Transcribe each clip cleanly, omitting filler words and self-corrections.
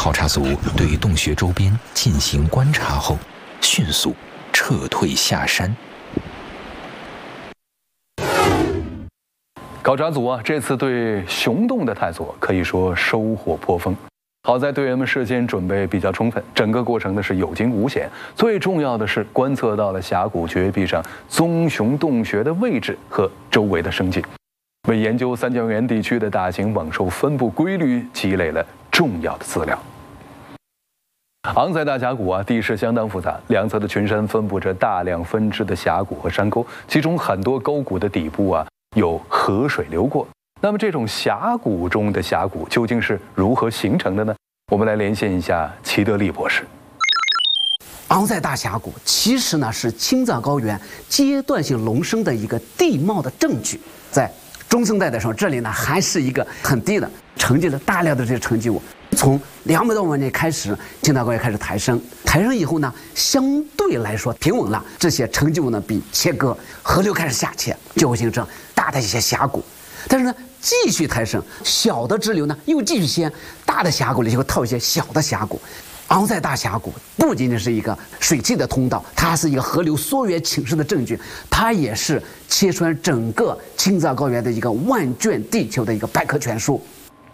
考察组对洞穴周边进行观察后，迅速撤退下山。 考察组这次对熊洞的探索可以说收获颇丰。好在队员们事先准备比较充分，整个过程呢是有惊无险。最重要的是观测到了峡谷绝壁上棕熊洞穴的位置和周围的生境，为研究三江源地区的大型猛兽分布规律积累了重要的资料。昂塞大峡谷地势相当复杂，两侧的群山分布着大量分支的峡谷和山沟，其中很多沟谷的底部有河水流过。那么这种峡谷中的峡谷究竟是如何形成的呢？我们来连线一下齐德利博士。 昂塞大峡谷其实呢是青藏高原阶段性隆升的一个地貌的证据。在中生代的时候，这里呢还是一个很低的，沉积了大量的这些沉积物。从200多万年开始，青藏高原开始抬升，抬升以后呢，相对来说平稳了，这些沉积物呢被切割，河流开始下切，就会形成大的一些峡谷。但是呢，继续抬升，小的支流呢又继续掀，大的峡谷里就会套一些小的峡谷。昂塞大峡谷不仅仅是一个水汽的通道，它还是一个河流缩源侵蚀的证据，它也是切穿整个青藏高原的一个万卷地球的一个百科全书。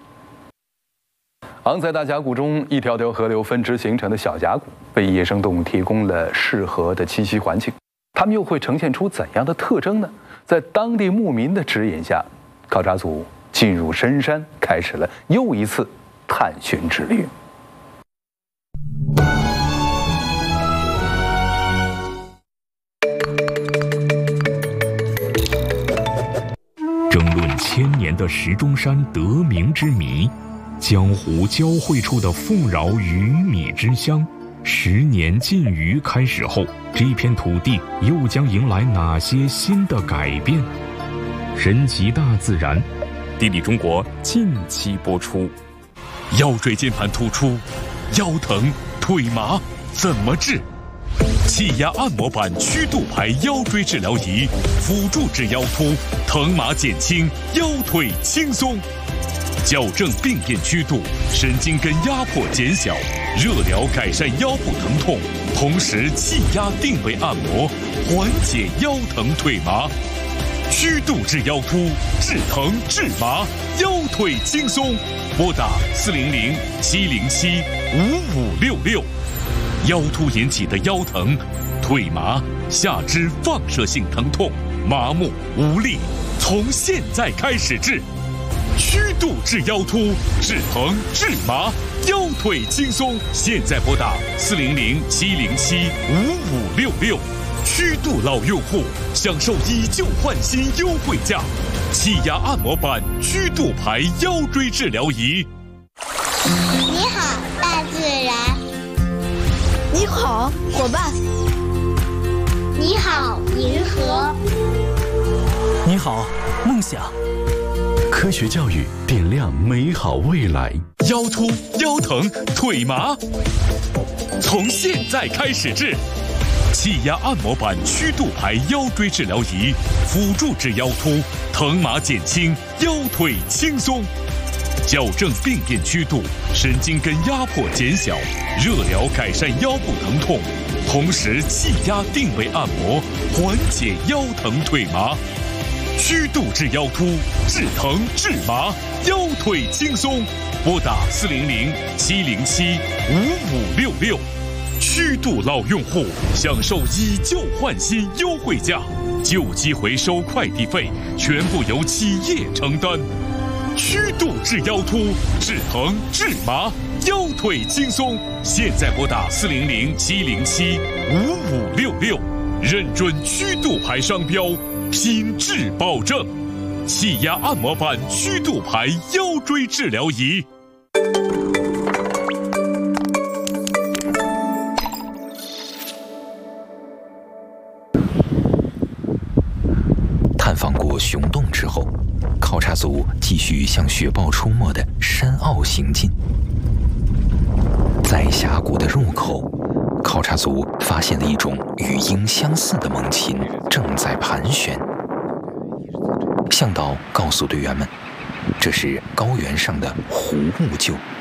昂塞大峡谷中一条条河流分支形成的小峡谷，为野生动物提供了适合的栖息环境。它们又会呈现出怎样的特征呢？在当地牧民的指引下，考察组进入深山，开始了又一次探寻之旅。 争论1000年的石钟山得名之谜，江湖交汇处的富饶鱼米之乡，10年禁渔开始后，这片土地又将迎来哪些新的改变？神奇大自然，地理中国近期播出。腰椎间盘突出、腰疼、腿麻怎么治？气压按摩板曲度排腰椎治疗仪，辅助治腰突，疼麻减轻，腰腿轻松。矫正病变曲度，神经根压迫减小，热疗改善腰部疼痛，同时气压定位按摩，缓解腰疼腿麻。曲度治腰突，治疼治麻，腰腿轻松。拨打400-707-5566。腰突引起的腰疼、腿麻、下肢放射性疼痛、麻木无力，从现在开始治。曲度治腰突，治疼治麻，腰腿轻松。现在拨打400-707-5566。曲度老用户享受以旧换新优惠价，气压按摩板曲度排腰椎治疗仪。 你好，大自然。 你好，伙伴。 你好，银河。 你好，梦想。科学教育点亮美好未来。 腰突、腰疼、腿麻，从现在开始治。气压按摩板曲度排腰椎治疗仪，辅助治腰突，疼麻减轻，腰腿轻松。矫正病变曲度，神经根压迫减小，热疗改善腰部疼痛，同时气压定位按摩，缓解腰疼腿麻。曲度治腰突，治疼治麻，腰腿轻松。拨打400-707-5566。曲度老用户享受以旧换新优惠价，旧机回收快递费全部由企业承担。曲度治腰突，治疼治麻，腰腿轻松。现在拨打400-707-5566，认准曲度牌商标，品质保证。气压按摩板曲度牌腰椎治疗仪。 探访过熊洞之后，考察组继续向雪豹出没的山坳行进。在峡谷的入口，考察组发现了一种与鹰相似的猛禽正在盘旋。向导告诉队员们，这是高原上的狐兀鹫。